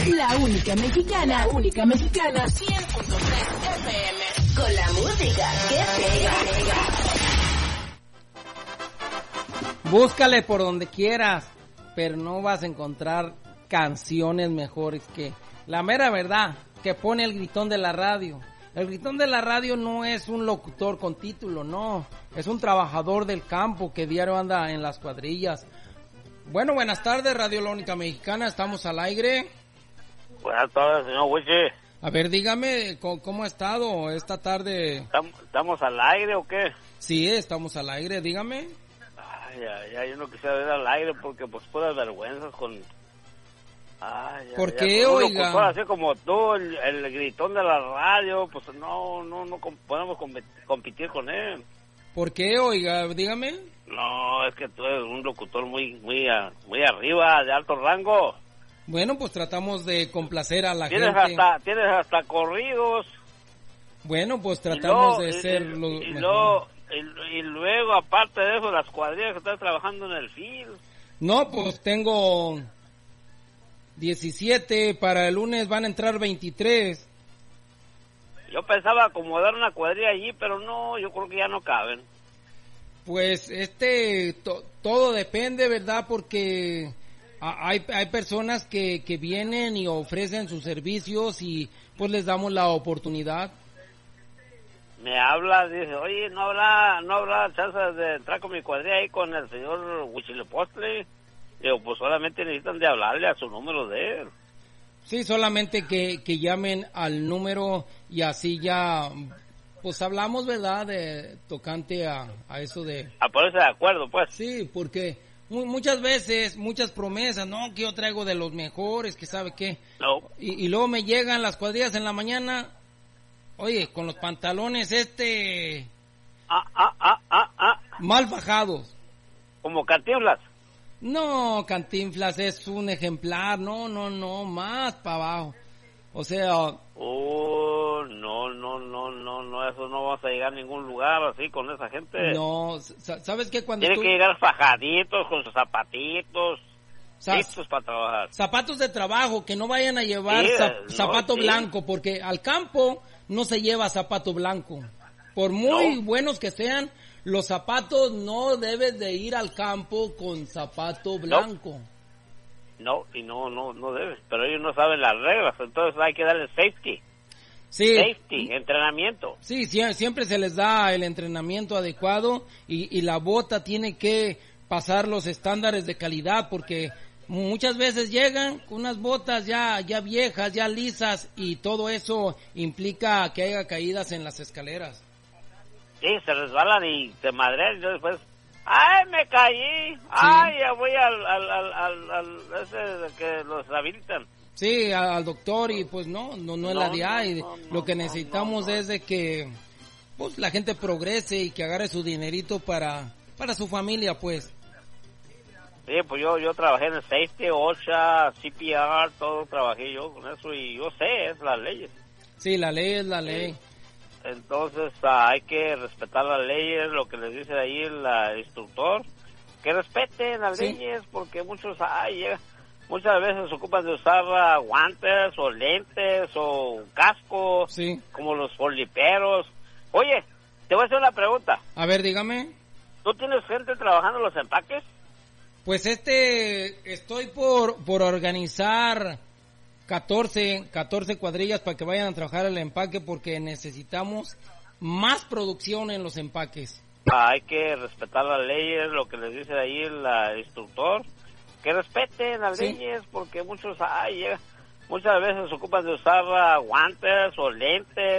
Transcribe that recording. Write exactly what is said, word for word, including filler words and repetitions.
La única mexicana, la única mexicana, cien punto tres F M. Con la música que pega, pega. Búscale por donde quieras, pero no vas a encontrar canciones mejores que la mera verdad que pone el gritón de la radio. El gritón de la radio no es un locutor con título, no. Es un trabajador del campo que diario anda en las cuadrillas. Bueno, buenas tardes, Radio La Única Mexicana, estamos al aire. Buenas tardes, señor Wichi. A ver, dígame, ¿cómo, cómo ha estado esta tarde? ¿Estamos al aire o qué? Sí, estamos al aire, dígame. Ay, ay, ay, yo no quisiera ver al aire porque pues puras vergüenzas con... Ay, ¿Por ay, qué, ay, un oiga? locutor así como tú, el, el gritón de la radio, pues no, no, no com- podemos com- competir con él. ¿Por qué, oiga? Dígame. No, es que tú eres un locutor muy, muy, a- muy arriba, de alto rango. Bueno, pues tratamos de complacer a la Tienes gente. hasta, tienes hasta corridos. Bueno, pues Y tratamos luego- de y- ser y, lo y mejor. luego, y, y luego, aparte de eso, las cuadrillas que estás trabajando en el field. No, pues tengo diecisiete, para el lunes van a entrar veintitrés. Yo pensaba acomodar una cuadrilla allí, pero no, yo creo que ya no caben. Pues este, to- todo depende, ¿verdad? Porque a- hay, hay personas que, que vienen y ofrecen sus servicios y pues les damos la oportunidad. Me habla, dice, oye, ¿no habrá, no habrá chance de entrar con mi cuadrilla ahí con el señor Huichilepochtli? Digo, pues solamente necesitan de hablarle a su número de él. Sí, solamente que, que llamen al número y así ya, pues hablamos, ¿verdad? De tocante a, a eso de... A ponerse de acuerdo, pues. Sí, porque mu- muchas veces, muchas promesas, ¿no? Que yo traigo de los mejores, que sabe qué. No. Y, y luego me llegan las cuadrillas en la mañana, oye, con los pantalones este, Ah, ah, ah, ah, ah. mal bajados. Como Cantinflas. No, Cantinflas es un ejemplar, no, no, no, más para abajo. O sea, Oh, no, no, no, no, no, eso no vamos a llegar a ningún lugar así con esa gente. no, sa- ¿sabes qué? Cuando Tienen tú... que llegar fajaditos, con sus zapatitos, sa- listos para trabajar. zapatos de trabajo, que no vayan a llevar Sí, zap- no, zapato sí. blanco, porque al campo no se lleva zapato blanco. Por muy No. buenos que sean, los zapatos no debes de ir al campo con zapato blanco. No, y no, no, no debe. Pero ellos no saben las reglas, entonces hay que darle safety. Sí, Safety, entrenamiento. sí, sie- siempre se les da el entrenamiento adecuado y, y la bota tiene que pasar los estándares de calidad, porque muchas veces llegan con unas botas ya, ya viejas, ya lisas, y todo eso implica que haya caídas en las escaleras. Sí, se resbalan y se madrean y yo después, ¡ay, me caí! ¡Ay, ya voy al, al, al, al, al- ese de que los habilitan! Sí, a- al doctor, y pues no, no, no es la No, D A, no, y no, lo no, que no, necesitamos no, no. es de que pues la gente progrese y que agarre su dinerito para, para su familia, pues. Sí, pues yo, yo trabajé en el safety, OSHA, C P R, todo trabajé yo con eso y yo sé, es las leyes. Sí, la ley es la ley. Entonces ah, hay que respetar las leyes, lo que les dice ahí el ah, instructor, que respeten las Sí. leyes, porque muchos, ay, llega- muchas veces se ocupan de usar ah, guantes o lentes o casco, Sí. como los foliperos. Oye, te voy a hacer una pregunta. A ver, dígame. ¿Tú tienes gente trabajando en los empaques? Pues este, estoy por, por organizar catorce, catorce cuadrillas para que vayan a trabajar el empaque, porque necesitamos más producción en los empaques. Ah, hay que respetar las leyes, lo que les dice ahí el ah, instructor, que respeten las Sí. leyes, porque muchos, ay, llega- muchas veces se ocupan de usar ah, guantes o lentes